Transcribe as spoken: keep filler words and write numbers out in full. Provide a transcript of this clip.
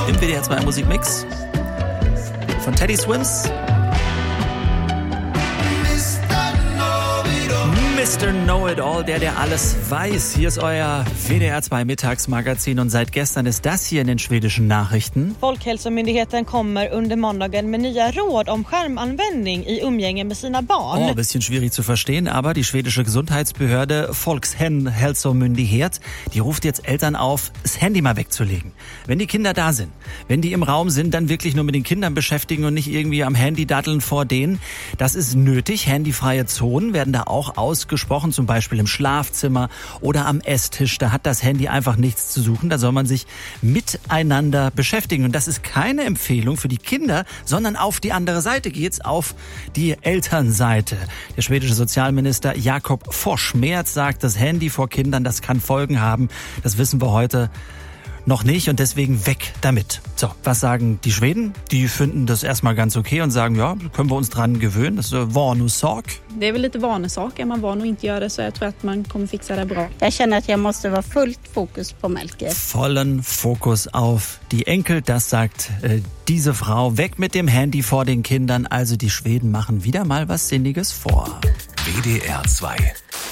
Im W D R zwei Musikmix von Teddy Swims. Mister Know-It-All, der, der alles weiß. Hier ist euer W D R zwei Mittagsmagazin und seit gestern ist das hier in den schwedischen Nachrichten. Folkhälsomyndigheten kommer under måndagen med nya råd om skärmanvändning i umgänge med sina barn. Oh, ein bisschen schwierig zu verstehen, aber die schwedische Gesundheitsbehörde Folkhälsomyndighet, die ruft jetzt Eltern auf, das Handy mal wegzulegen. Wenn die Kinder da sind, wenn die im Raum sind, dann wirklich nur mit den Kindern beschäftigen und nicht irgendwie am Handy datteln vor denen. Das ist nötig. Handyfreie Zonen werden da auch ausgesprochen. Gesprochen, zum Beispiel im Schlafzimmer oder am Esstisch. Da hat das Handy einfach nichts zu suchen. Da soll man sich miteinander beschäftigen. Und das ist keine Empfehlung für die Kinder, sondern auf die andere Seite geht's, auf die Elternseite. Der schwedische Sozialminister Jakob Forssmed sagt, das Handy vor Kindern, das kann Folgen haben. Das wissen wir heute noch nicht und deswegen weg damit. So, was sagen die Schweden? Die finden das erstmal ganz okay und sagen, ja, können wir uns dran gewöhnen. Das ist vanesak. Det är väl lite vanesak. Är man van att inte göra det så jag tror att man kommer fixa det bra. Jag känner att jag måste vara fullt fokus på Melke. Vollen Fokus auf die Enkel, das sagt äh, diese Frau. Weg mit dem Handy vor den Kindern. Also die Schweden machen wieder mal was Sinniges vor. W D R zwei